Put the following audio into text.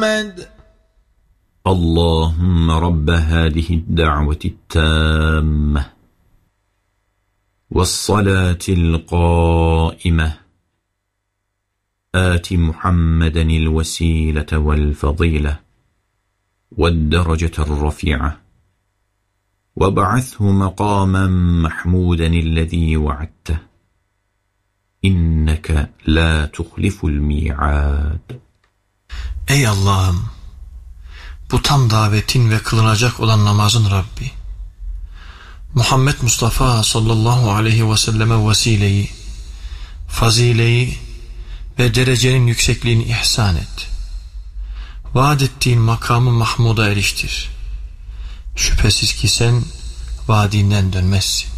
اللهم رب هذه الدعوة التامة والصلاة القائمة آت محمدا الوسيلة والفضيلة والدرجة الرفيعة وابعثه مقاما محمودا الذي وعدته إنك لا تخلف الميعاد. Ey Allah'ım, bu tam davetin ve kılınacak olan namazın Rabbi, Muhammed Mustafa sallallahu aleyhi ve selleme vesileyi, fazileyi ve derecenin yüksekliğini ihsan et. Vaad ettiğin makamı Mahmud'a eriştir. Şüphesiz ki sen vaadinden dönmezsin.